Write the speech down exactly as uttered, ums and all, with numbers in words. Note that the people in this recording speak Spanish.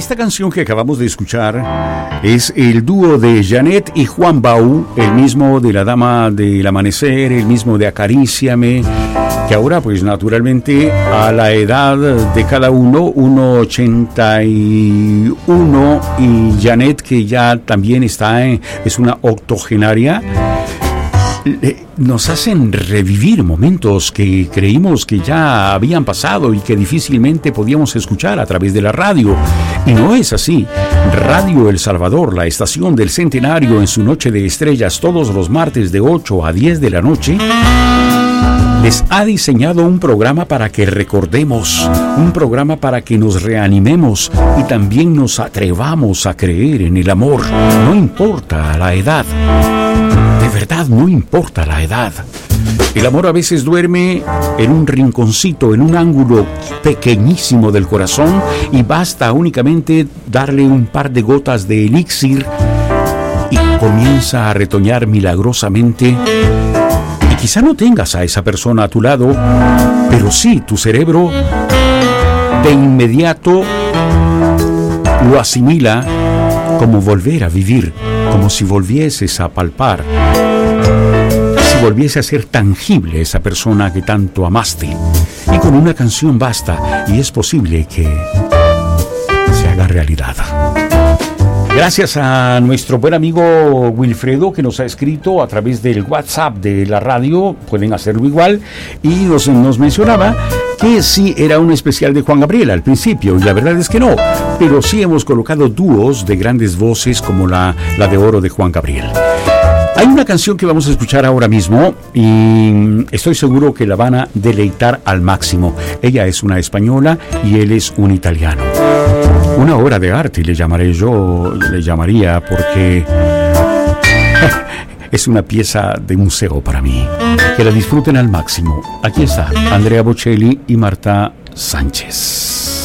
Esta canción que acabamos de escuchar es el dúo de Janet y Juan Bau, el mismo de La Dama del Amanecer, el mismo de Acaríciame, que ahora pues naturalmente a la edad de cada uno, uno ochenta y uno, y Janet, que ya también está en, es una octogenaria, nos hacen revivir momentos que creímos que ya habían pasado y que difícilmente podíamos escuchar a través de la radio. Y no es así. Radio El Salvador, la estación del centenario, en su noche de estrellas todos los martes de ocho a diez de la noche, les ha diseñado un programa para que recordemos, un programa para que nos reanimemos y también nos atrevamos a creer en el amor. No importa la edad. De verdad, no importa la edad. El amor a veces duerme en un rinconcito, en un ángulo pequeñísimo del corazón, y basta únicamente darle un par de gotas de elixir y comienza a retoñar milagrosamente. Y quizá no tengas a esa persona a tu lado, pero sí, tu cerebro de inmediato lo asimila como volver a vivir, como si volvieses a palpar, si volviese a ser tangible esa persona que tanto amaste. Y con una canción basta, y es posible que se haga realidad. Gracias a nuestro buen amigo Wilfredo, que nos ha escrito a través del WhatsApp de la radio, pueden hacerlo igual, y nos, nos mencionaba que sí era un especial de Juan Gabriel al principio, y la verdad es que no, pero sí hemos colocado dúos de grandes voces como la, la de oro de Juan Gabriel. Hay una canción que vamos a escuchar ahora mismo y estoy seguro que la van a deleitar al máximo. Ella es una española y él es un italiano. Una obra de arte le llamaré yo, le llamaría, porque es una pieza de museo para mí. Que la disfruten al máximo. Aquí está Andrea Bocelli y Marta Sánchez.